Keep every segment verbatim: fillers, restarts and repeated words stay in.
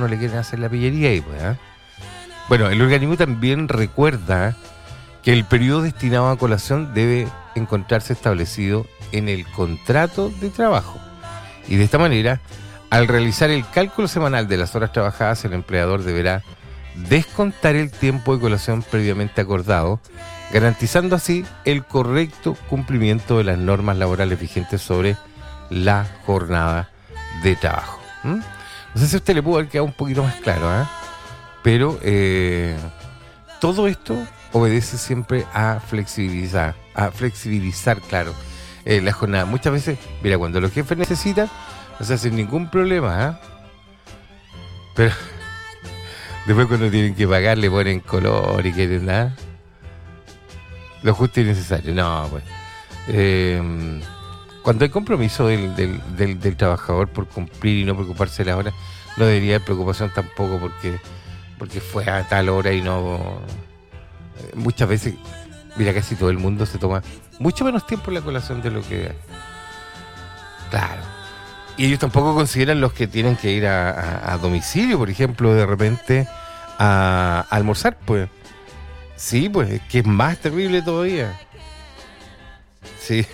no le quieren hacer la pillería ahí, pues, ¿eh? Bueno, el organismo también recuerda que el periodo destinado a colación debe encontrarse establecido en el contrato de trabajo. Y de esta manera, al realizar el cálculo semanal de las horas trabajadas, el empleador deberá descontar el tiempo de colación previamente acordado, garantizando así el correcto cumplimiento de las normas laborales vigentes sobre la jornada de trabajo. ¿Mm? No sé si a usted le pudo haber quedado un poquito más claro, ¿eh? Pero eh, todo esto obedece siempre a flexibilizar, a flexibilizar, claro, eh, la jornada. Muchas veces, mira, cuando los jefes necesitan, no se hacen ningún problema, ¿eh? Pero después cuando tienen que pagar le ponen color y quieren nada. Lo justo y necesario. No, pues. Eh, cuando hay compromiso del, del, del, del trabajador por cumplir y no preocuparse de la hora, no debería haber preocupación tampoco porque, porque fue a tal hora y no... Muchas veces, mira, casi todo el mundo se toma mucho menos tiempo en la colación de lo que... Claro. Y ellos tampoco consideran los que tienen que ir a, a, a domicilio, por ejemplo, de repente a, a almorzar, pues. Sí, pues, es que es más terrible todavía. Sí.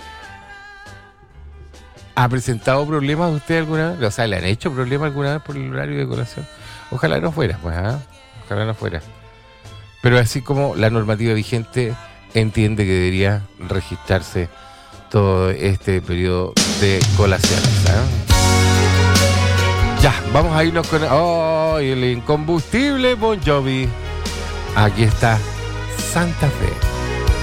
¿Ha presentado problemas usted alguna vez? O sea, ¿le han hecho problemas alguna vez por el horario de colación? Ojalá no fuera, pues, ¿ah? ¿eh? Ojalá no fuera. Pero así como la normativa vigente entiende que debería registrarse todo este periodo de colaciones, ¿eh? Ya, vamos a irnos con... ¡Oh! El incombustible Bon Jovi. Aquí está Santa Fe.